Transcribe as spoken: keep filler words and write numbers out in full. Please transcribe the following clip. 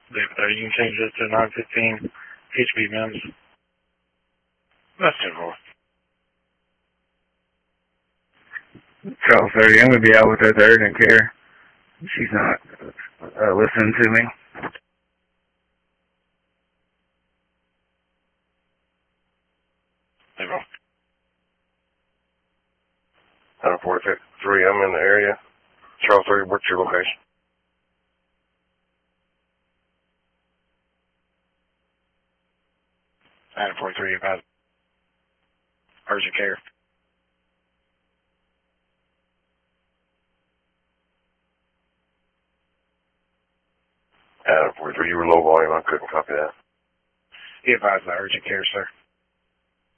David there, you can change this to nine fifteen H B Mims. That's ten four. twelve thirty, I'm going to be out with her third and care. She's not uh, listening to me. There you go. one forty-three, I'm in the area. Charles thirty, what's your location? nine forty-three, about urgent care. Adam forty-three, you were low volume, I couldn't copy that. He advised the urgent care, sir.